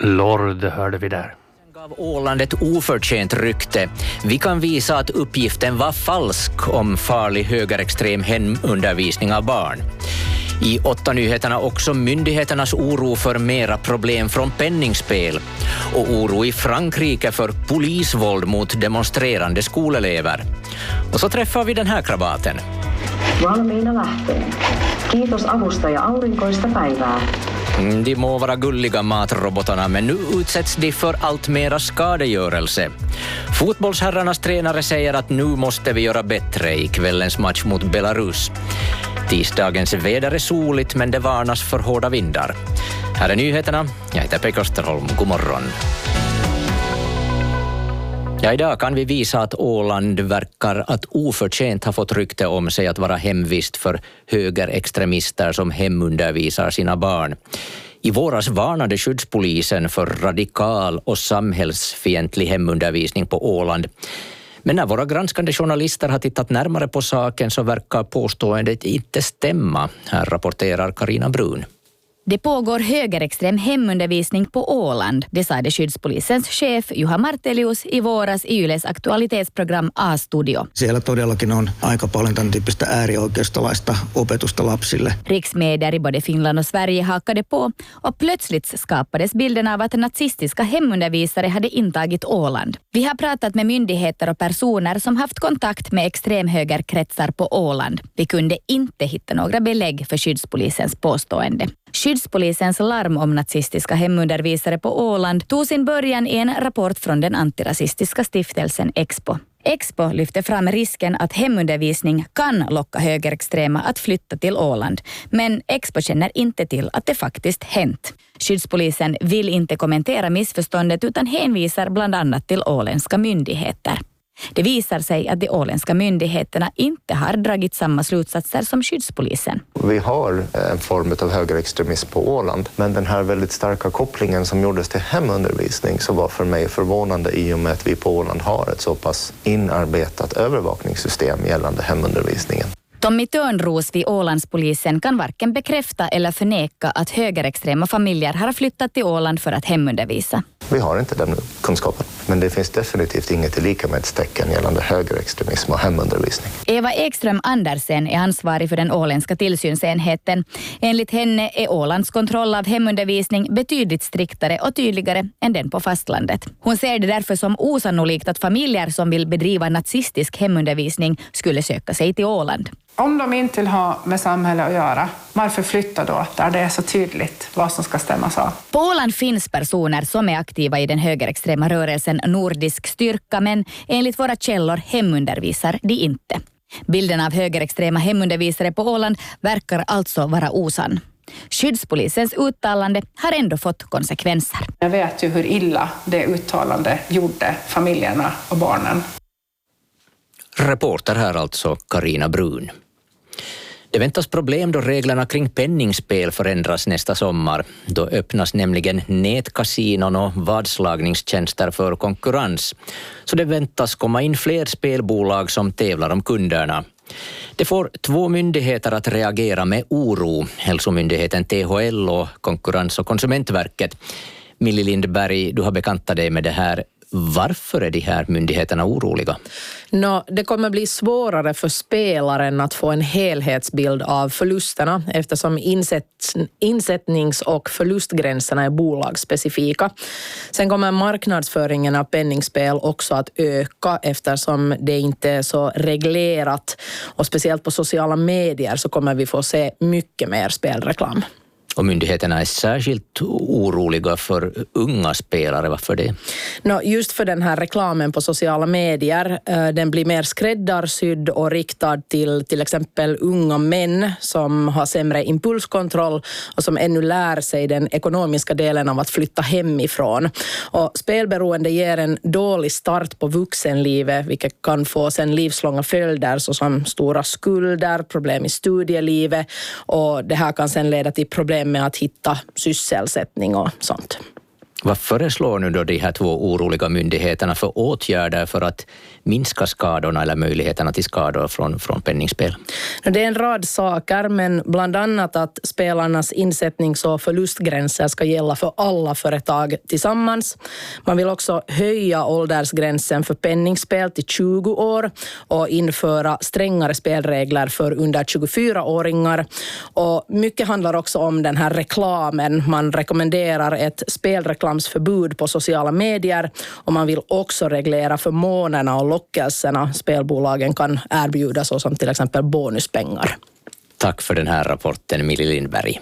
Lord hörde vi där. Gav Åland ett oförtjänt rykte. Vi kan visa att uppgiften var falsk om farlig högerextrem hemundervisning av barn. I 8-nyheterna också myndigheternas oro för mera problem från penningspel och oro i Frankrike för polisvåld mot demonstrerande skolelever. Och så träffar vi den här krabaten. Valmiina lähteen. Kiitos avustaja aurinkoista päivää. De må vara gulliga matrobotarna, men nu utsätts de för allt mera skadegörelse. Fotbollsherrarnas tränare säger att nu måste vi göra bättre i kvällens match mot Belarus. Tisdagens väder är soligt, men det varnas för hårda vindar. Här är nyheterna. Jag heter Pekka Österholm. God morgon. Ja, idag kan vi visa att Åland verkar att oförtjänt ha fått rykte om sig att vara hemvist för högerextremister som hemundervisar sina barn. I våras varnade skyddspolisen för radikal och samhällsfientlig hemundervisning på Åland. Men när våra granskande journalister har tittat närmare på saken så verkar påståendet inte stämma. Här rapporterar Carina Brun. Det pågår högerextrem hemundervisning på Åland, det sa skyddspolisens chef Juha Martelius i våras i Yles aktualitetsprogram A-studio. Siellä todellakin on aika paljon tämän tyyppistä äärioikeistolaista opetusta lapsille. Riksmedier i både Finland och Sverige hakade på och plötsligt skapades bilden av att nazistiska hemundervisare hade intagit Åland. Vi har pratat med myndigheter och personer som haft kontakt med extremhögerkretsar på Åland. Vi kunde inte hitta några belägg för skyddspolisens påstående. Skyddspolisens larm om nazistiska hemundervisare på Åland tog sin början i en rapport från den antirasistiska stiftelsen Expo. Expo lyfter fram risken att hemundervisning kan locka högerextrema att flytta till Åland. Men Expo känner inte till att det faktiskt hänt. Skyddspolisen vill inte kommentera missförståndet utan hänvisar bland annat till åländska myndigheter. Det visar sig att de åländska myndigheterna inte har dragit samma slutsatser som skyddspolisen. Vi har en form av högerextremism på Åland, men den här väldigt starka kopplingen som gjordes till hemundervisning så var för mig förvånande i och med att vi på Åland har ett så pass inarbetat övervakningssystem gällande hemundervisningen. Tommy Törnros vid Ålandspolisen kan varken bekräfta eller förneka att högerextrema familjer har flyttat till Åland för att hemundervisa. Vi har inte den kunskapen, men det finns definitivt inget likamedstecken gällande högerextremism och hemundervisning. Eva Ekström Andersen är ansvarig för den åländska tillsynsenheten. Enligt henne är Ålands kontroll av hemundervisning betydligt striktare och tydligare än den på fastlandet. Hon ser det därför som osannolikt att familjer som vill bedriva nazistisk hemundervisning skulle söka sig till Åland. Om de inte vill ha med samhället att göra, varför flytta då där det är så tydligt vad som ska stämmas av? På Åland finns personer som är aktiva i den högerextrema rörelsen Nordisk styrka, men enligt våra källor hemundervisar de inte. Bilden av högerextrema hemundervisare på Åland verkar alltså vara osann. Skyddspolisens uttalande har ändå fått konsekvenser. Jag vet ju hur illa det uttalande gjorde familjerna och barnen. Reporter här alltså Carina Brun. Det väntas problem då reglerna kring penningspel förändras nästa sommar. Då öppnas nämligen nätkasinon och vadslagningstjänster för konkurrens. Så det väntas komma in fler spelbolag som tävlar om kunderna. Det får 2 myndigheter att reagera med oro. Hälsomyndigheten THL och Konkurrens- och konsumentverket. Millie Lindberg, du har bekantat dig med det här. Varför är de här myndigheterna oroliga? Det kommer bli svårare för spelaren att få en helhetsbild av förlusterna eftersom insättnings- och förlustgränserna är bolagsspecifika. Sen kommer marknadsföringen av penningspel också att öka eftersom det inte är så reglerat. Och speciellt på sociala medier så kommer vi få se mycket mer spelreklam. Och myndigheterna är särskilt oroliga för unga spelare. Varför det? Just för den här reklamen på sociala medier. Den blir mer skräddarsydd och riktad till exempel unga män som har sämre impulskontroll och som ännu lär sig den ekonomiska delen av att flytta hemifrån. Och spelberoende ger en dålig start på vuxenlivet, vilket kan få sen livslånga följder såsom stora skulder, problem i studielivet, och det här kan sen leda till problem med att hitta sysselsättning och sånt. Vad föreslår nu då de här två oroliga myndigheterna för åtgärder för att minska skadorna eller möjligheterna till skador från penningspel? Det är en rad saker, men bland annat att spelarnas insättnings- och förlustgränser ska gälla för alla företag tillsammans. Man vill också höja åldersgränsen för penningspel till 20 år och införa strängare spelregler för under 24-åringar. Och mycket handlar också om den här reklamen. Man rekommenderar ett spelreklamsförbud på sociala medier och man vill också reglera förmånerna och lockelserna spelbolagen kan erbjuda, såsom till exempel bonuspengar. Tack för den här rapporten, Mili Lindberg.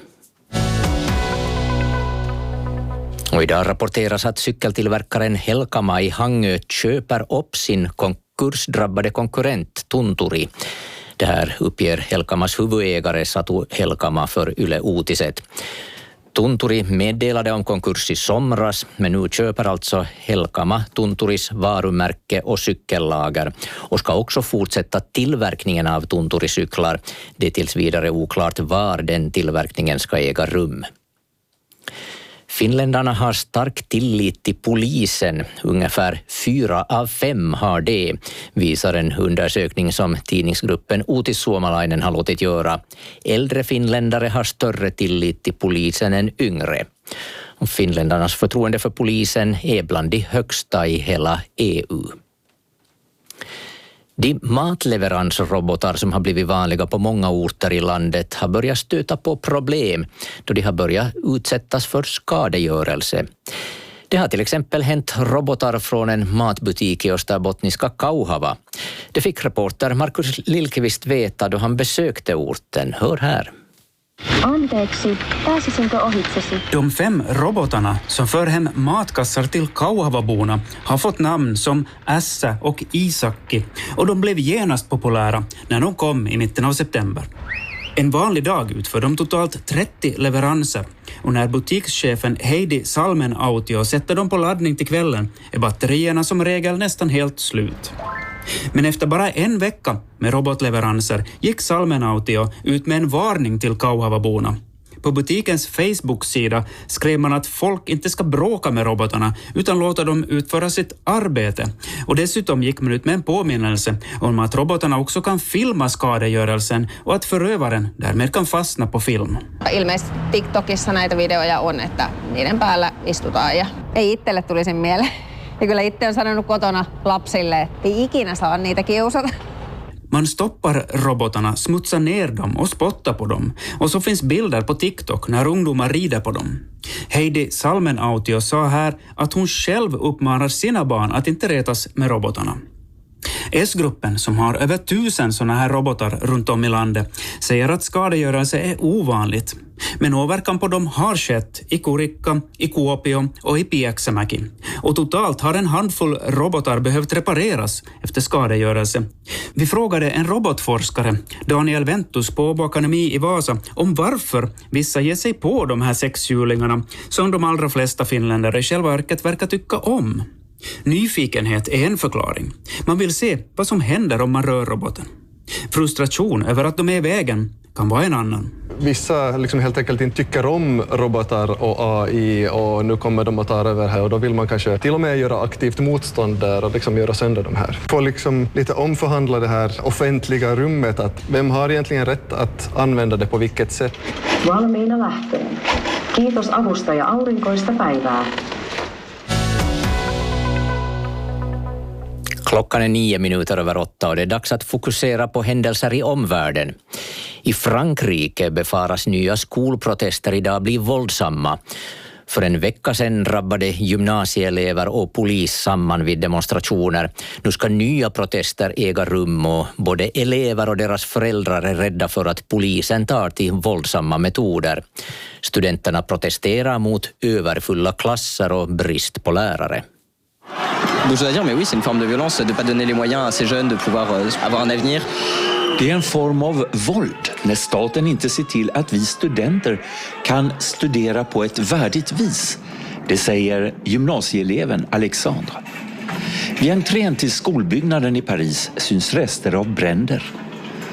Och idag rapporteras att cykeltillverkaren Helkama i Hangö köper upp sin konkursdrabbade konkurrent Tunturi. Det här uppger Helkamas huvudägare Satu Helkama för Yle Uutiset. Tunturi meddelade om konkurs i somras, men nu köper alltså Helkama Tunturis varumärke och cykellager och ska också fortsätta tillverkningen av Tunturicyklar. Det är tills vidare oklart var den tillverkningen ska äga rum. Finländarna har stark tillit till polisen. Ungefär 4 av 5 har det, visar en undersökning som tidningsgruppen Uutis Suomalainen har låtit göra. Äldre finländare har större tillit till polisen än yngre. Och finländarnas förtroende för polisen är bland de högsta i hela EU. De matleveransrobotar som har blivit vanliga på många orter i landet har börjat stöta på problem då de har börjat utsättas för skadegörelse. Det har till exempel hänt robotar från en matbutik i österbottniska Kauhava. Det fick reporter Markus Lilkvist veta då han besökte orten. Hör här. Anteeksi, pääsisinkö ohitsesi? De 5 robotarna som för hem matkassar till Kauhavaborna har fått namn som Ässä och Isakki och de blev genast populära när de kom i mitten av september. En vanlig dag utför de totalt 30 leveranser och när butikschefen Heidi Salmen Autio sätter dem på laddning till kvällen är batterierna som regel nästan helt slut. Men efter bara en vecka med robotleveranser gick Salmen Autio ut med en varning till Kauhavaborna. På butikens Facebook-sida skrev man att folk inte ska bråka med robotarna utan låta dem utföra sitt arbete. Och dessutom gick man ut med en påminnelse om att robotarna också kan filma skadegörelsen och att förövaren därmed kan fastna på film. Ilmeisesti TikTokissa näitä videoja on, että niiden päällä istutaan ja ei itselle tulisi mieleen. Ja kyllä itse on sanonut kotona lapsille, että ei ikinä saa niitä kiusata. Man stoppar robotarna, smutsar ner dem och spottar på dem. Och så finns bilder på TikTok när ungdomar rider på dem. Heidi Salmen Autio sa här att hon själv uppmanar sina barn att inte retas med robotarna. S-gruppen, som har över 1000 sådana här robotar runt om i landet, säger att skadegörelse är ovanligt. Men åverkan på dem har skett i Kurikka, i Kuopio och i Pieksämäki. Och totalt har en handfull robotar behövt repareras efter skadegörelse. Vi frågade en robotforskare, Daniel Ventus på Åbo Akademi i Vasa, om varför vissa ger sig på de här sexhjulingarna som de allra flesta finländare i själva verket verkar tycka om. Nyfikenhet är en förklaring. Man vill se vad som händer om man rör roboten. Frustration över att de är i vägen kan vara en annan. Vissa helt enkelt inte tycker om robotar och AI och nu kommer de att ta över här och då vill man kanske till och med göra aktivt motstånd där och göra sönder de här. Få lite omförhandla det här offentliga rummet, att vem har egentligen rätt att använda det på vilket sätt. Valmiina lähtöön. Kiitos avusta ja aurinkoista päivää. Klockan är 8:09 och det är dags att fokusera på händelser i omvärlden. I Frankrike befaras nya skolprotester idag bli våldsamma. För en vecka sedan drabbade gymnasieelever och polis samman vid demonstrationer. Nu ska nya protester äga rum och både elever och deras föräldrar är rädda för att polisen tar till våldsamma metoder. Studenterna protesterar mot överfulla klasser och brist på lärare. Donc je dois dire, mais oui, c'est une forme de violence de ne pas donner les moyens à ces jeunes de pouvoir avoir un avenir. Det är en form av våld när staten inte ser till att vi studenter kan studera på ett värdigt vis. Det säger gymnasieeleven Alexandra. Vid entrén till skolbyggnaden i Paris syns rester av bränder.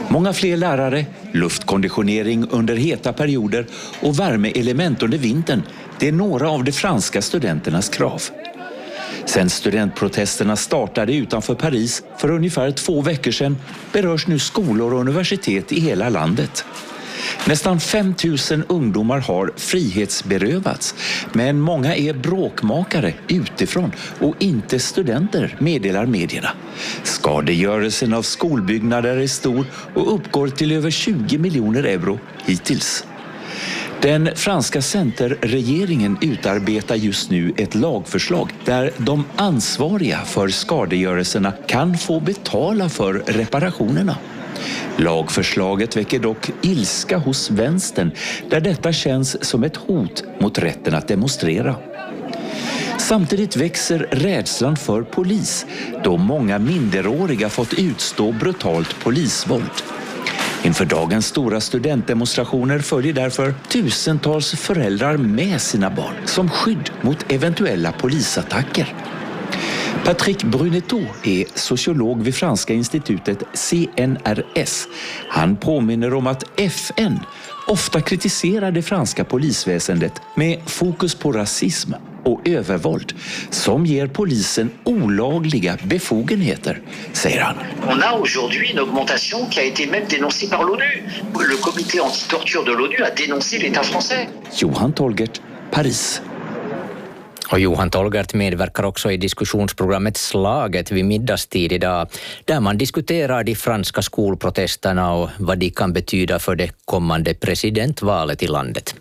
Många fler lärare, luftkonditionering under heta perioder och värmeelement under vintern, det är några av de franska studenternas krav. Sen studentprotesterna startade utanför Paris för ungefär 2 veckor sedan berörs nu skolor och universitet i hela landet. Nästan 5 000 ungdomar har frihetsberövats, men många är bråkmakare utifrån och inte studenter, meddelar medierna. Skadegörelsen av skolbyggnader är stor och uppgår till över 20 miljoner euro hittills. Den franska centerregeringen utarbetar just nu ett lagförslag där de ansvariga för skadegörelserna kan få betala för reparationerna. Lagförslaget väcker dock ilska hos vänstern där detta känns som ett hot mot rätten att demonstrera. Samtidigt växer rädslan för polis då många minderåriga fått utstå brutalt polisvåld. Inför dagens stora studentdemonstrationer följer därför tusentals föräldrar med sina barn som skydd mot eventuella polisattacker. Patrick Brunetto är sociolog vid franska institutet CNRS. Han påminner om att FN ofta kritiserar det franska polisväsendet med fokus på rasism och övervåld som ger polisen olagliga befogenheter, säger han. On a aujourd'hui une augmentation qui a été même dénoncée par l'ONU. Le comité anti-torture de l'ONU a dénoncé l'État français. Johan Tolgert, Paris. Och Johan Tolgert medverkar också i diskussionsprogrammet Slaget vid middagstid idag, där man diskuterar de franska skolprotesterna och vad de kan betyda för det kommande presidentvalet i landet.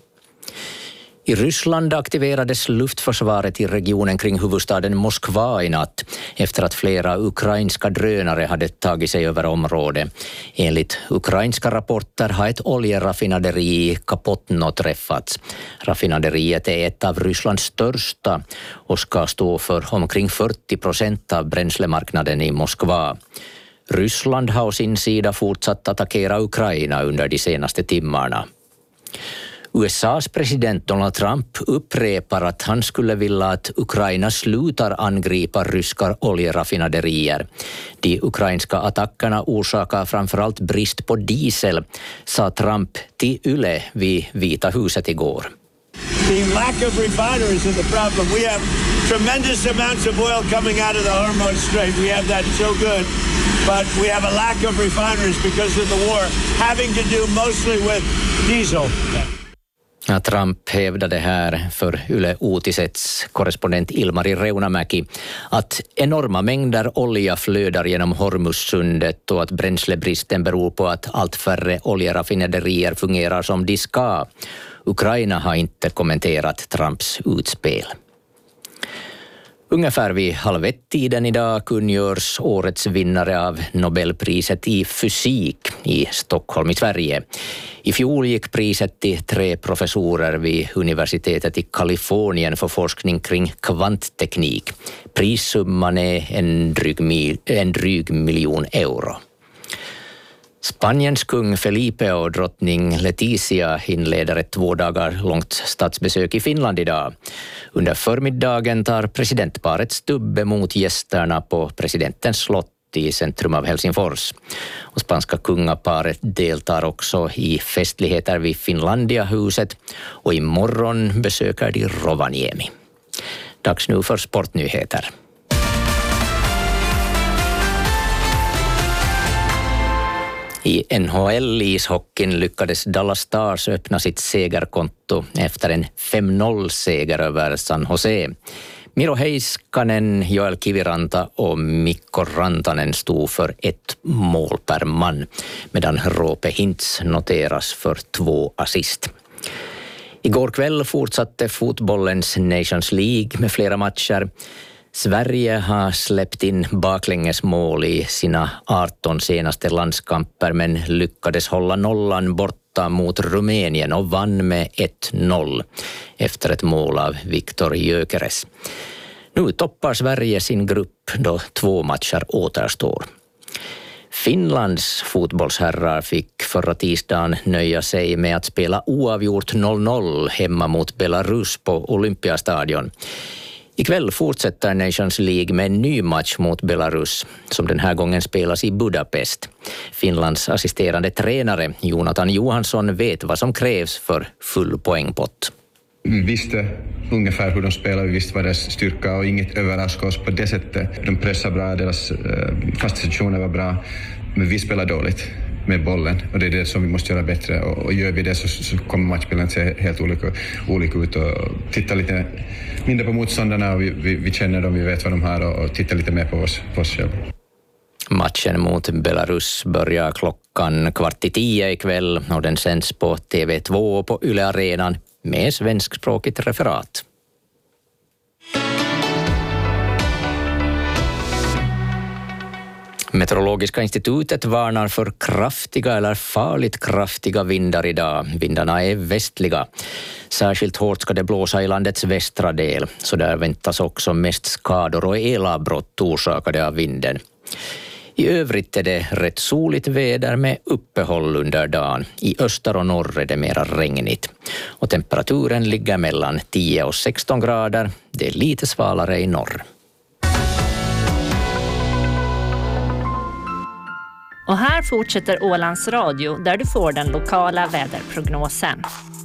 I Ryssland aktiverades luftförsvaret i regionen kring huvudstaden Moskva i natt efter att flera ukrainska drönare hade tagit sig över området. Enligt ukrainska rapporter har ett oljeraffinaderi i Kapotno träffats. Raffinaderiet är ett av Rysslands största och ska stå för omkring 40% av bränslemarknaden i Moskva. Ryssland har å sin sida fortsatt attackera Ukraina under de senaste timmarna. USAs president Donald Trump upprepar att han skulle vilja att Ukraina slutar angripa ryska oljeraffinaderier. De ukrainska attackerna orsakar framförallt brist på diesel, sa Trump till Yle vid Vita huset igår. The lack of refineries is the problem. We have tremendous amounts of oil coming out of the Hormuz Strait. We have that so good. But we have a lack of refineries because of the war, having to do mostly with diesel. Ja, Trump hävdade här för Yle Uutisets korrespondent Ilmari Reunamäki att enorma mängder olja flödar genom Hormuzsundet och att bränslebristen beror på att allt färre oljeraffinaderier fungerar som de ska. Ukraina har inte kommenterat Trumps utspel. Ungefär vid 12:30 idag kungörs årets vinnare av Nobelpriset i fysik i Stockholm i Sverige. I fjol gick priset till 3 professorer vid universitetet i Kalifornien för forskning kring kvantteknik. Prissumman är en dryg miljon euro. Spaniens kung Felipe och drottning Letizia inleder ett 2 dagar långt statsbesök i Finland idag. Under förmiddagen tar presidentparet Stubbe mot gästerna på presidentens slott i centrum av Helsingfors. Och spanska kungaparet deltar också i festligheter vid Finlandia-huset och imorgon besöker de Rovaniemi. Dags nu för sportnyheter. I NHL-ishockeyn lyckades Dallas Stars öppna sitt segerkonto efter en 5-0-seger över San Jose. Miro Heiskanen, Joel Kiviranta och Mikko Rantanen stod för 1 mål per man, medan Roope Hintz noteras för 2 assist. Igår kväll fortsatte fotbollens Nations League med flera matcher. Sverige har släppt in baklängesmål i sina 18 senaste landskamper men lyckades hålla nollan borta mot Rumänien och vann med 1-0 efter ett mål av Viktor Gyökeres. Nu toppar Sverige sin grupp då 2 matcher återstår. Finlands fotbollsherrar fick förra tisdagen nöja sig med att spela oavgjort 0-0 hemma mot Belarus på Olympiastadion. Ikväll fortsätter Nations League med en ny match mot Belarus som den här gången spelas i Budapest. Finlands assisterande tränare Jonathan Johansson vet vad som krävs för full poängpott. Vi visste ungefär hur de spelar, vi visste vad deras styrka och inget överraskade oss på det sättet. De pressade bra, deras fasta situationer var bra, men vi spelar dåligt med bollen och det är det som vi måste göra bättre och gör vi det så kommer matchbilden att se helt olika ut och titta lite mindre på motståndarna och vi känner dem, vi vet vad de har och titta lite mer på oss själva. Matchen mot Belarus börjar 9:15 ikväll och den sänds på TV2 på Yle Arenan med svenskspråkigt referat. Meteorologiska institutet varnar för kraftiga eller farligt kraftiga vindar idag. Vindarna är västliga. Särskilt hårt ska det blåsa i landets västra del, så där väntas också mest skador och elavbrott orsakade av vinden. I övrigt är det rätt soligt väder med uppehåll under dagen. I öster och norr är det mera regnigt. Och temperaturen ligger mellan 10 och 16 grader. Det är lite svalare i norr. Och här fortsätter Ålands Radio där du får den lokala väderprognosen.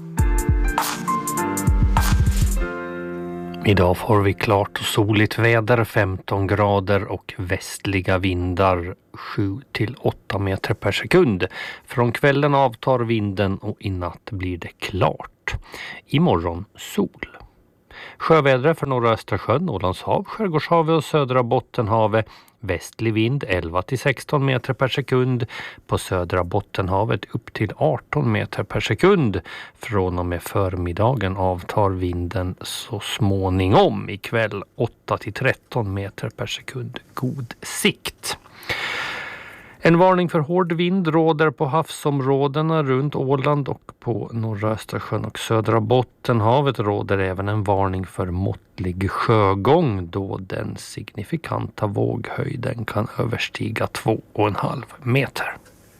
Idag får vi klart och soligt väder, 15 grader och västliga vindar 7-8 meter per sekund. Från kvällen avtar vinden och i natt blir det klart. Imorgon sol. Sjövädret för norra Östersjön, Ålands hav, Skärgårdshavet och södra Bottenhavet. Västlig vind 11-16 meter per sekund. På södra Bottenhavet upp till 18 meter per sekund. Från och med förmiddagen avtar vinden så småningom. Ikväll 8-13 meter per sekund. God sikt. En varning för hård vind råder på havsområdena runt Åland och på norra Östersjön och södra Bottenhavet råder även en varning för måttlig sjögång då den signifikanta våghöjden kan överstiga 2,5 meter.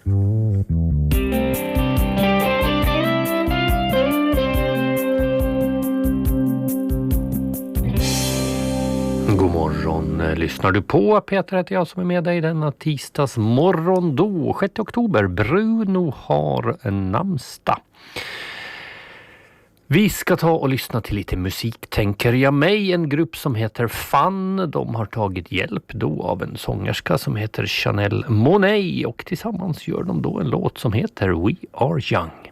God morgon, lyssnar du på? Peter heter jag som är med dig denna tisdagsmorgon då, 6 oktober. Bruno har namnsdag. Vi ska ta och lyssna till lite musik, tänker jag mig. En grupp som heter Fun, de har tagit hjälp då av en sångerska som heter Chanel Monáe och tillsammans gör de då en låt som heter We Are Young.